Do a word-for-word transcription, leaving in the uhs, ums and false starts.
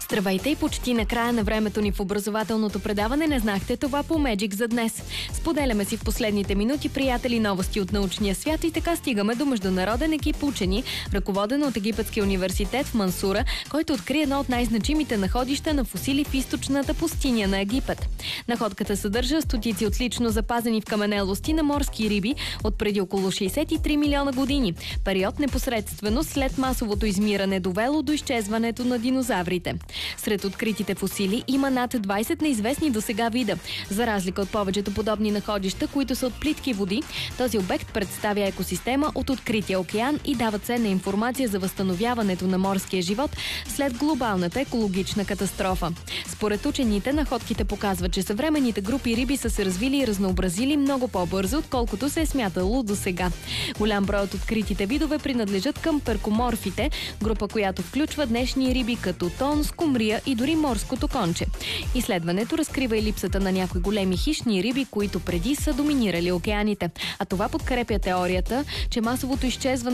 Здравейте и почти на края на времето ни в образователното предаване не знахте това по Magic за днес. Споделяме си в последните минути, приятели, новости от научния свят и така стигаме до международен екип учени, ръководен от Египетския университет в Мансура, който откри едно от най-значимите находища на фосили в източната пустиня на Египет. Находката съдържа стотици отлично запазени в каменелости на морски риби от преди около шейсет и три милиона години. Период непосредствено след масовото измиране, довело до изчезването на динозаврите. Сред откритите фосили има над двайсет неизвестни досега вида. За разлика от повечето подобни находища, които са от плитки води, този обект представя екосистема от открития океан и дава ценна информация за възстановяването на морския живот след глобалната екологична катастрофа. Според учените, находките показват, че съвременните групи риби са се развили и разнообразили много по-бързо, отколкото се е смятало досега. Голям брой от откритите видове принадлежат към перкоморфите, група, която включва днешни риби като тон, скумрия и дори морското конче. Изследването разкрива и липсата на някои големи хищни риби, които преди са доминирали океаните. А това подкрепя теорията, че масовото изчезване